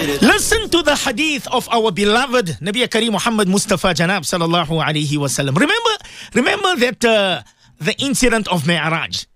Listen to the hadith of our beloved Nabi Kareem Muhammad Mustafa Janab sallallahu alaihi wasallam. Remember that the incident of Mi'raj.